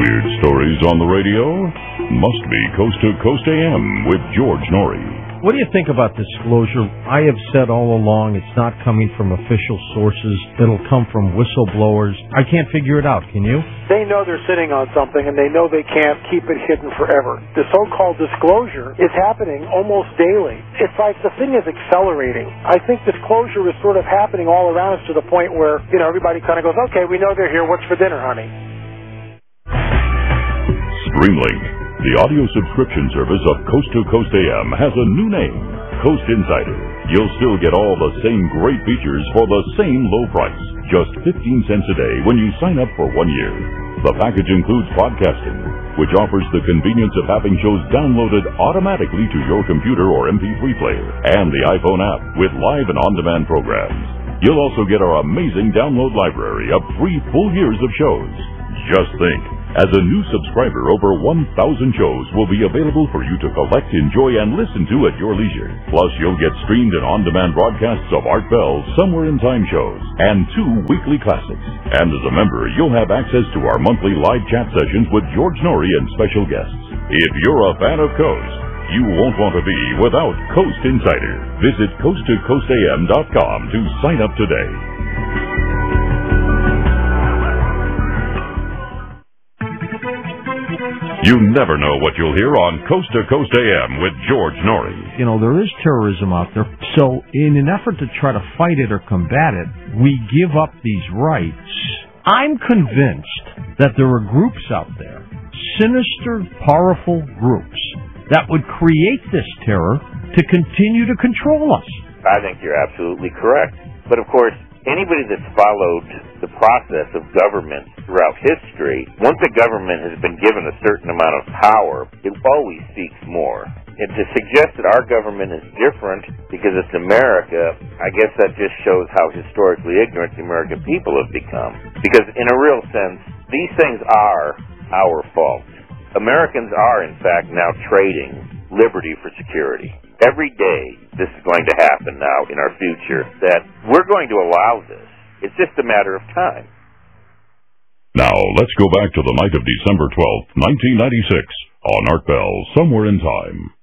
Weird stories on the radio? Must be Coast to Coast AM with George Norrie. What do you think about disclosure? I have said all along it's not coming from official sources. It'll come from whistleblowers. I can't figure it out. Can you? They know they're sitting on something, and they know they can't keep it hidden forever. The so-called disclosure is happening almost daily. It's like the thing is accelerating. I think disclosure is sort of happening all around us to the point where, everybody kind of goes, okay, we know they're here. What's for dinner, honey? Streamlink, the audio subscription service of Coast to Coast AM, has a new name, Coast Insider. You'll still get all the same great features for the same low price, just 15 cents a day when you sign up for 1 year. The package includes podcasting, which offers the convenience of having shows downloaded automatically to your computer or MP3 player, and the iPhone app with live and on-demand programs. You'll also get our amazing download library of 3 full years of shows. Just think, as a new subscriber, over 1,000 shows will be available for you to collect, enjoy, and listen to at your leisure. Plus, you'll get streamed and on-demand broadcasts of Art Bell's Somewhere in Time shows and 2 weekly classics. And as a member, you'll have access to our monthly live chat sessions with George Norrie and special guests. If you're a fan of Coast, you won't want to be without Coast Insider. Visit coasttocoastam.com to sign up today. You never know what you'll hear on Coast to Coast AM with George Norrie. There is terrorism out there. So in an effort to try to fight it or combat it, we give up these rights. I'm convinced that there are groups out there, sinister, powerful groups, that would create this terror to continue to control us. I think you're absolutely correct. But of course, anybody that's followed the process of government throughout history, once a government has been given a certain amount of power, it always seeks more. And to suggest that our government is different because it's America, I guess that just shows how historically ignorant the American people have become. Because in a real sense, these things are our fault. Americans are, in fact, now trading liberty for security. Every day this is going to happen now in our future, that we're going to allow this. It's just a matter of time. Now, let's go back to the night of December 12th, 1996, on Art Bell, Somewhere in Time.